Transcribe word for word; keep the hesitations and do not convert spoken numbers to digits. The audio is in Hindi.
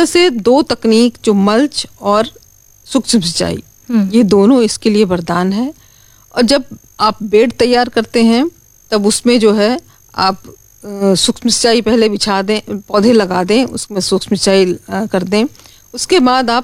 तरह से दो तकनीक, जो मल्च और सूक्ष्म सिंचाई, ये दोनों इसके लिए वरदान है। और जब आप बेड तैयार करते हैं तब उसमें जो है आप सूक्ष्म सिंचाई पहले बिछा दें, पौधे लगा दें, उसमें सूक्ष्म सिंचाई कर दें। उसके बाद आप